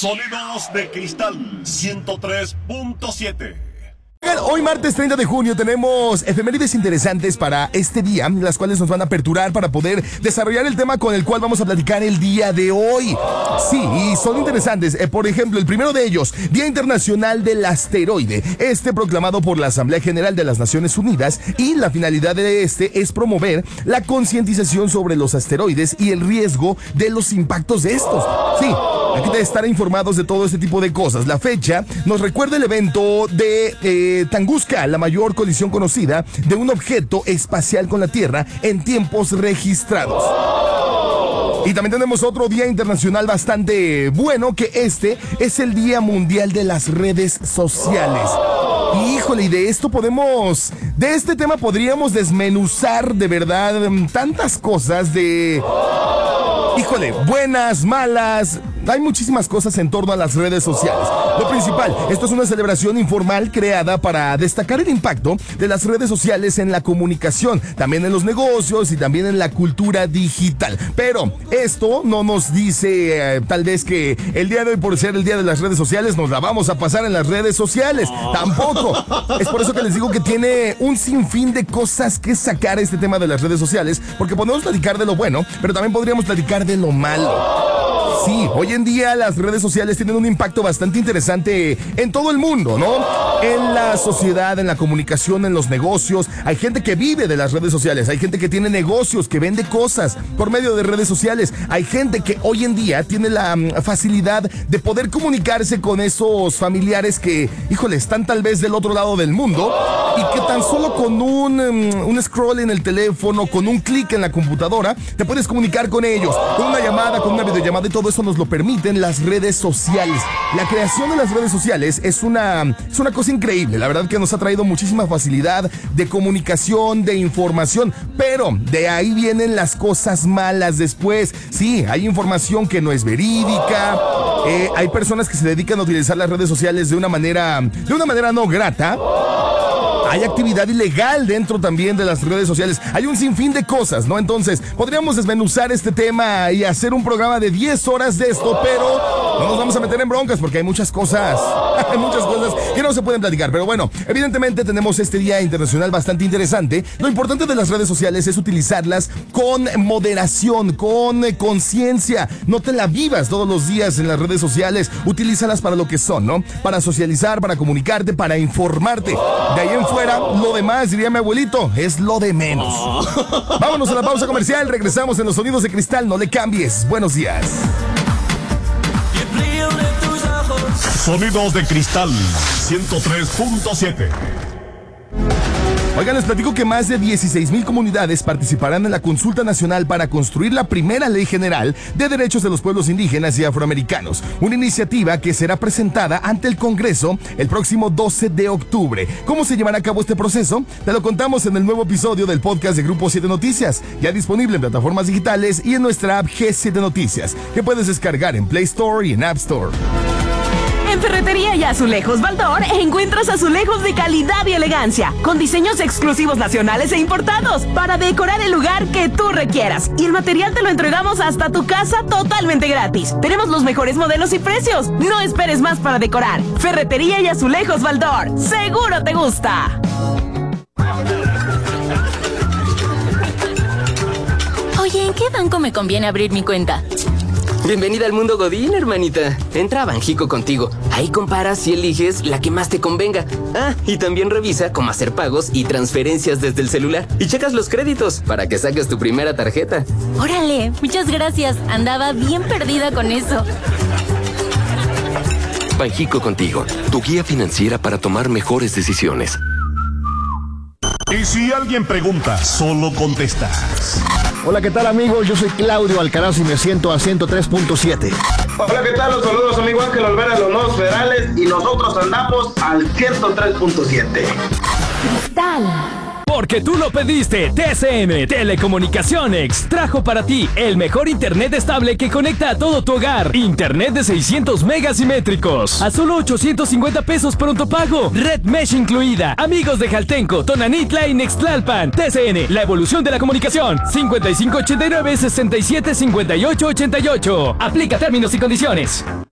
Sonidos de Cristal 103.7. Hoy martes 30 de junio tenemos efemérides interesantes para este día, las cuales nos van a aperturar para poder desarrollar el tema con el cual vamos a platicar el día de hoy. Sí, y son interesantes. Por ejemplo, el primero de ellos, Día Internacional del Asteroide, proclamado por la Asamblea General de las Naciones Unidas, y la finalidad de es promover la concientización sobre los asteroides y el riesgo de los impactos de estos. Sí, aquí de estar informados de todo este tipo de cosas. La fecha nos recuerda el evento de Tunguska, la mayor colisión conocida de un objeto espacial con la Tierra en tiempos registrados. Y también tenemos otro día internacional bastante bueno, que es el Día Mundial de las Redes Sociales. Híjole, y de este tema podríamos desmenuzar de verdad tantas cosas buenas, malas. Hay muchísimas cosas en torno a las redes sociales. Lo principal, esto es una celebración informal creada para destacar el impacto de las redes sociales en la comunicación, también en los negocios y también en la cultura digital. Pero esto no nos dice tal vez que el día de hoy, por ser el día de las redes sociales, nos la vamos a pasar en las redes sociales. Tampoco. Es por eso que les digo que tiene un sinfín de cosas que sacar este tema de las redes sociales, porque podemos platicar de lo bueno, pero también podríamos platicar de lo malo. Sí, hoy en día las redes sociales tienen un impacto bastante interesante en todo el mundo, ¿no? En la sociedad, en la comunicación, en los negocios. Hay gente que vive de las redes sociales, hay gente que tiene negocios, que vende cosas por medio de redes sociales. Hay gente que hoy en día tiene la facilidad de poder comunicarse con esos familiares que, están tal vez del otro lado del mundo, y que tan solo con un scroll en el teléfono, con un clic en la computadora, te puedes comunicar con ellos, con una llamada, con una videollamada, y todo eso nos lo permiten las redes sociales. La creación de las redes sociales es una cosa increíble. La verdad que nos ha traído muchísima facilidad de comunicación, de información, pero de ahí vienen las cosas malas después. Sí, hay información que no es verídica. Hay personas que se dedican a utilizar las redes sociales de una manera no grata. Hay actividad ilegal dentro también de las redes sociales. Hay un sinfín de cosas, ¿no? Entonces, podríamos desmenuzar este tema y hacer un programa de 10 horas de esto, pero no nos vamos a meter en broncas porque hay muchas cosas que no se pueden platicar. Pero bueno, evidentemente tenemos este día internacional bastante interesante. Lo importante de las redes sociales es utilizarlas con moderación, con conciencia. No te la vivas todos los días en las redes sociales. Utilízalas para lo que son, ¿no? Para socializar, para comunicarte, para informarte. De ahí en fuera, lo demás, diría mi abuelito, es lo de menos. Vámonos a la pausa comercial. Regresamos en los Sonidos de Cristal. No le cambies. Buenos días. Sonidos de Cristal 103.7. Oigan, les platico que más de 16,000 comunidades participarán en la consulta nacional para construir la primera ley general de derechos de los pueblos indígenas y afroamericanos. Una iniciativa que será presentada ante el Congreso el próximo 12 de octubre. ¿Cómo se llevará a cabo este proceso? Te lo contamos en el nuevo episodio del podcast de Grupo 7 Noticias, ya disponible en plataformas digitales y en nuestra app G7 Noticias, que puedes descargar en Play Store y en App Store. En Ferretería y Azulejos Baldor encuentras azulejos de calidad y elegancia, con diseños exclusivos nacionales e importados, para decorar el lugar que tú requieras. Y el material te lo entregamos hasta tu casa totalmente gratis. Tenemos los mejores modelos y precios. No esperes más para decorar. Ferretería y Azulejos Baldor. ¡Seguro te gusta! Oye, ¿en qué banco me conviene abrir mi cuenta? Bienvenida al mundo Godín, hermanita. Entra a Banjico Contigo. Ahí comparas y eliges la que más te convenga. Ah, y también revisa cómo hacer pagos y transferencias desde el celular. Y checas los créditos para que saques tu primera tarjeta. Órale, muchas gracias. Andaba bien perdida con eso. Banjico Contigo, tu guía financiera para tomar mejores decisiones. Y si alguien pregunta, solo contestas. Hola, ¿qué tal, amigos? Yo soy Claudio Alcaraz y me siento a 103.7. Hola, ¿qué tal? Los saludos, amigo Ángel Olvera de los Nuevos Federales, y nosotros andamos al 103.7. Cristal. Porque tú lo pediste, TCM Telecomunicaciones trajo para ti el mejor internet estable que conecta a todo tu hogar. Internet de 600 megas simétricos a solo 850 pesos pronto pago. Red Mesh incluida. Amigos de Jaltenco, Tonanitla y Nextlalpan. TCN, la evolución de la comunicación. 5589-675888. Aplica términos y condiciones.